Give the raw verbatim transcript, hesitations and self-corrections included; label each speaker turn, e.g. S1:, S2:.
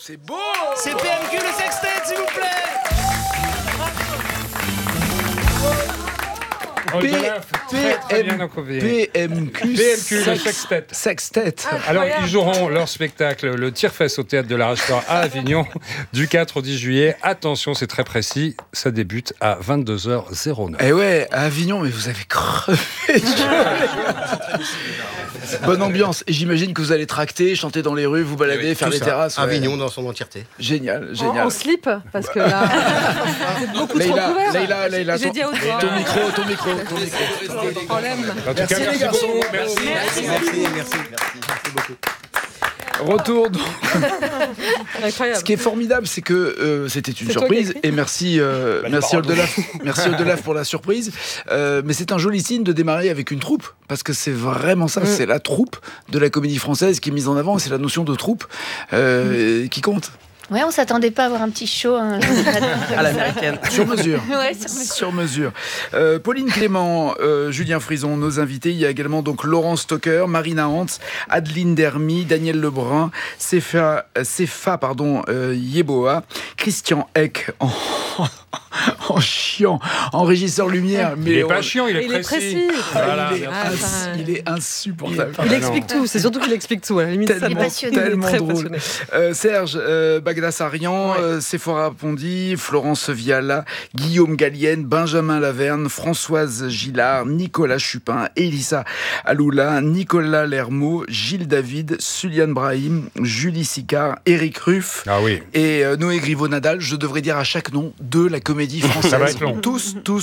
S1: C'est beau.
S2: C'est P M Q le sextet, s'il vous plaît.
S1: P-
S3: Très, très bien
S1: P-
S3: encodé.
S1: P M Q,
S3: P M Q, le
S1: sex-
S3: sextet.
S1: Sextet.
S3: Alors, ils joueront leur spectacle, le Tire-Fesse au Théâtre de la Restaurant à Avignon, du quatre au dix juillet. Attention, c'est très précis, ça débute à vingt-deux heures neuf.
S1: Eh ouais, à Avignon, mais vous avez crevé. Bonne ambiance. Et j'imagine que vous allez tracter, chanter dans les rues, vous balader,
S4: Oui,
S1: faire
S4: tout
S1: les
S4: ça.
S1: terrasses. ouais.
S4: Avignon dans son entièreté.
S1: Génial,
S5: En,
S1: génial.
S5: en slip, parce que là, c'est beaucoup trop
S1: Leïla,
S5: couvert.
S1: Leïla, Leïla,
S5: J'ai
S1: ton,
S5: dit à haute voix.
S1: ton micro, ton micro, ton micro.
S5: Pas de problème.
S3: En tout
S1: Merci
S3: cas,
S1: les
S3: merci
S1: garçons.
S3: beaucoup. Merci.
S4: Merci, merci, merci, merci beaucoup.
S1: Retour. donc.
S5: Incroyable.
S1: Ce qui est formidable, c'est que euh, c'était une
S5: C'est toi
S1: surprise.
S5: qui as
S1: Et merci, euh, merci Oldelaf, merci Oldelaf pour la surprise. Euh, mais c'est un joli signe de démarrer avec une troupe, parce que c'est vraiment ça.
S5: Mm.
S1: C'est la troupe de la comédie française qui est mise en avant. C'est la notion de troupe euh, qui compte.
S6: Ouais, on s'attendait pas à avoir un petit show hein,
S2: À l'américaine.
S1: Sur mesure.
S6: Ouais, sur mesure.
S1: Sur mesure. Euh, Pauline Clément, euh, Julien Frison, nos invités. Il y a également donc Laurence Stocker, Marina Hantz, Adeline Dermy, Daniel Lebrun, Sefa, Sefa pardon, euh, Yeboah, Christian Eck en, en chiant, en régisseur lumière. Mais
S3: Il est
S1: on-
S3: pas chiant, il est
S5: Il est
S3: précis.
S5: précis.
S3: Voilà,
S1: il, est
S5: Ah,
S1: ins-
S5: enfin,
S1: il est insupportable.
S5: Il explique tout, c'est surtout qu'il explique tout. À la limite, ça
S1: Tellement,
S5: me-
S6: passionné.
S5: il est
S1: tellement
S5: très
S1: drôle.
S5: passionné.
S1: Euh, Serge euh, Bagdasarian,
S5: Ouais.
S1: euh, Sephora Pondy, Florence Viala, Guillaume Gallienne, Benjamin Laverne, Françoise Gillard, Nicolas Chupin, Elissa Aloula, Nicolas Lermot, Gilles David, Suliane Brahim, Julie Sicard, Éric Ruff
S3: Ah oui.
S1: et euh, Noé Griveau-Nadal. Je devrais dire à chaque nom de la comédie française.
S3: Ça va être long.
S1: Tous, tous